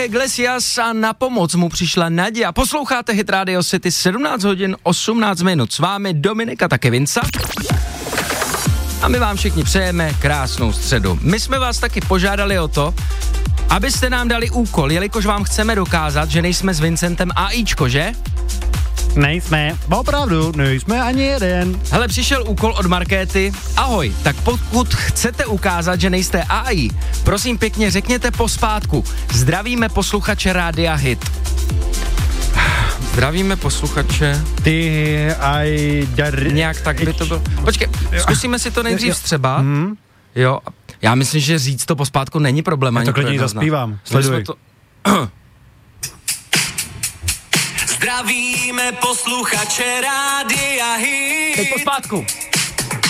Iglesias a na pomoc mu přišla Nadia. Posloucháte Hit Radio City 17 hodin 18 minut. S vámi Dominika taky Vinca. A my vám všichni přejeme krásnou středu. My jsme vás taky požádali o to, abyste nám dali úkol, jelikož vám chceme dokázat, že nejsme s Vincentem AIčko, že? Nejsme, opravdu, nejsme ani jeden. Hele, přišel úkol od Markéty. Ahoj, tak pokud chcete ukázat, že nejste AI, prosím pěkně řekněte pospátku. Zdravíme posluchače Rádia Hit. Zdravíme posluchače. Ty Nějak tak by to bylo. Počkej, zkusíme si to nejdřív třeba. Jo, já myslím, že říct to pospátku není problém. Já to klidně zaspívám, sleduj. Zdravíme posluchače Rádia Hit. Teď pospátku.